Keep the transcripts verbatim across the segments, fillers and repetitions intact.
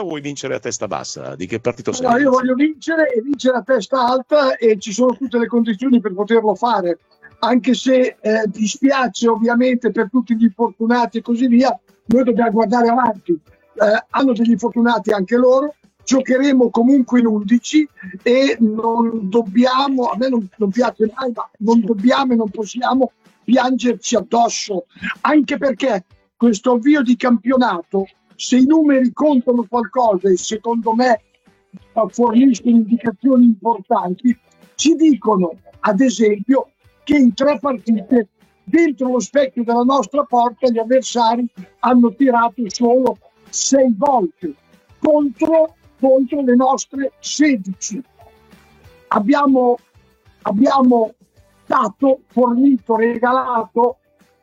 alta o vuoi vincere a testa bassa? Di che partito sei? No, io voglio vincere e vincere a testa alta, e ci sono tutte le condizioni per poterlo fare, anche se eh, dispiace ovviamente per tutti gli infortunati e così via. Noi dobbiamo guardare avanti, eh, hanno degli infortunati anche loro, giocheremo comunque in undici e non dobbiamo, a me non, non piace mai, ma non dobbiamo e non possiamo piangerci addosso, anche perché questo avvio di campionato, se i numeri contano qualcosa, e secondo me forniscono indicazioni importanti, ci dicono ad esempio che in tre partite dentro lo specchio della nostra porta gli avversari hanno tirato solo sei volte contro, contro le nostre sedici. Abbiamo, abbiamo dato, fornito, regalato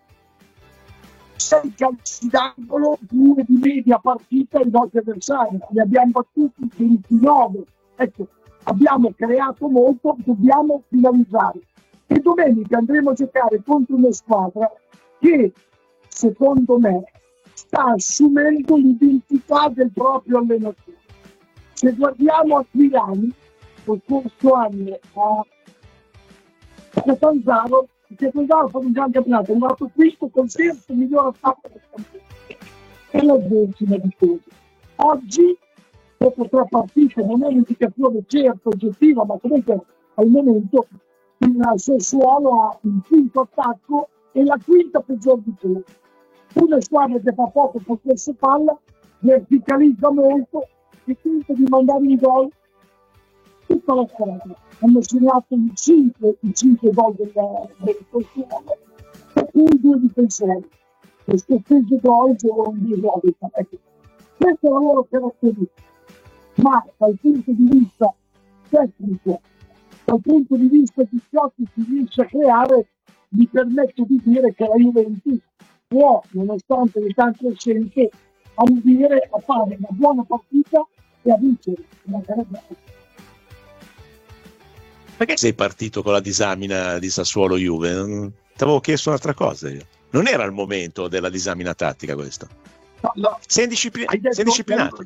sei calci d'angolo, due di media partita ai nostri avversari, li abbiamo battuti ventinove. Ecco, abbiamo creato molto, dobbiamo finalizzare. E domenica andremo a giocare contro una squadra che, secondo me, sta assumendo l'identità del proprio allenatore. Se guardiamo a Milano, lo scorso anno a Catanzaro, il Catanzaro ha fatto un gran campionato, è andato quinto col terzo miglior attacco del campionato e la decima di difesa. Oggi, dopo tre partite, non è un'indicazione certa, oggettiva, ma comunque al momento il Sassuolo ha il quinto attacco e la quinta peggior difesa. Una squadra che fa poco possesso palla, verticalizza molto e tenta di mandare in gol tutta la squadra. Hanno segnato i cinque, i cinque gol del Sassuolo, per cui due difensori. Questo stesso gol sono un disordine. Ecco, questa è la loro caratteristica. Ma dal punto di vista tecnico, dal punto di vista di ciò che si riesce a creare, mi permetto di dire che la Juventus può, nonostante le tante assenze, ambire a fare una buona partita e a vincere. Perché sei partito con la disamina di Sassuolo-Juve? Ti avevo chiesto un'altra cosa io. Non era il momento della disamina tattica questo? No, no. Sei, indiscipli- detto, sei disciplinato.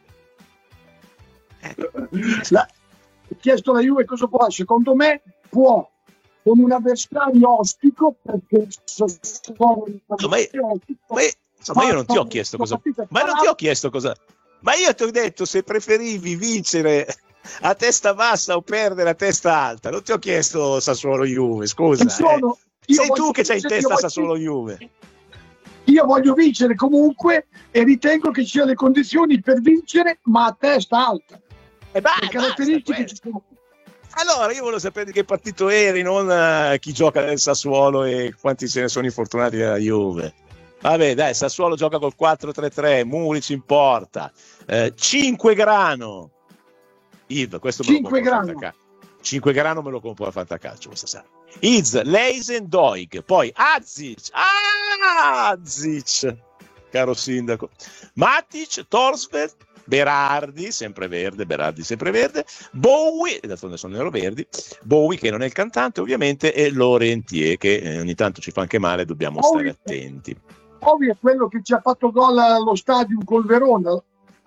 La, ho chiesto alla Juve cosa può. Secondo me può, con un avversario ostico, perché Sassuolo no, ma, io, ma, io, ma io non ti ho chiesto cosa. Ma non ti ho chiesto cosa. Ma io ti ho detto se preferivi vincere a testa bassa o perdere a testa alta. Non ti ho chiesto Sassuolo-Juve, scusa. Sono, eh. Sei tu che c'hai in testa Sassuolo-Juve. Io voglio vincere comunque e ritengo che ci siano le condizioni per vincere, ma a testa alta. E bah, le caratteristiche basta, ci sono. Allora io volevo sapere di che partito eri, non uh, chi gioca nel Sassuolo e quanti se ne sono infortunati della Juve. Vabbè, dai, Sassuolo gioca col quattro tre tre, Muric in porta, eh, cinque grano. Yves, questo me cinque lo compro grano. a Fantacalcio. cinque grano me lo compro a Fantacalcio questa sera. Iz, Leisen, Doig, poi Azic, Azic, caro sindaco, Matic, Torsfeld, Berardi, sempre verde, Berardi sempre verde, Bowie, d'altronde sono neroverdi, Bowie che non è il cantante ovviamente, e Laurentier che eh, ogni tanto ci fa anche male, dobbiamo Bowie, stare attenti. Bowie è quello che ci ha fatto gol allo stadio col Verona,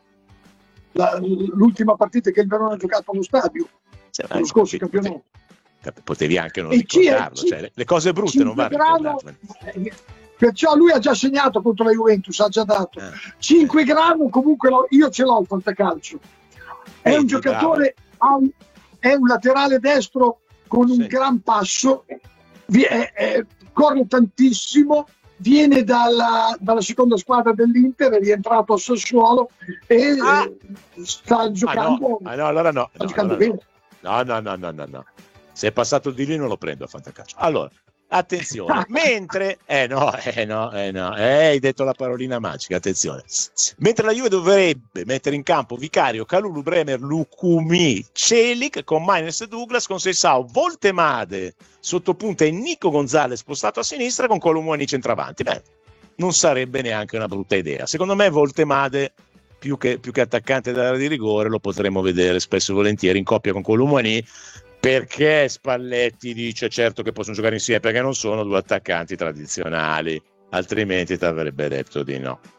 la, l'ultima partita che il Verona ha giocato allo stadio, sì, lo scorso campionato. Potevi anche non e ricordarlo, chi è, cioè, le cose brutte non vanno ricordate. Perciò lui ha già segnato contro la Juventus, ha già dato eh. cinque grano, comunque lo, io ce l'ho il fantacalcio. È un giocatore, ha un, è un laterale destro con un sì. gran passo, vi, è, è, corre tantissimo, viene dalla, dalla seconda squadra dell'Inter, è rientrato a Sassuolo e ah. sta giocando, ah, no. Ah, no, allora no, sta no, giocando allora bene. No, no, no, no, no, no. Se è passato di lì non lo prendo a fantacalcio. Allora, attenzione, mentre eh no, eh no, eh no, eh, hai detto la parolina magica, attenzione. Mentre la Juve dovrebbe mettere in campo Vicario, Kalulu, Bremer, Lukumi, Celik con Maines e Douglas, con Sessao, Voltemade sottopunta e Nico Gonzalez spostato a sinistra con Colomouani centravanti. Beh, non sarebbe neanche una brutta idea. Secondo me Voltemade più che, più che attaccante d'area di rigore lo potremmo vedere spesso e volentieri in coppia con Colomouani, perché Spalletti dice certo che possono giocare insieme perché non sono due attaccanti tradizionali, altrimenti ti avrebbe detto di no.